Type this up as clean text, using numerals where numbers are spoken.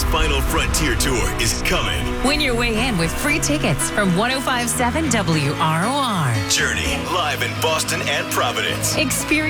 Final Frontier Tour is coming. Win your way in with free tickets from 105.7 WROR. Journey, live in Boston and Providence. Experience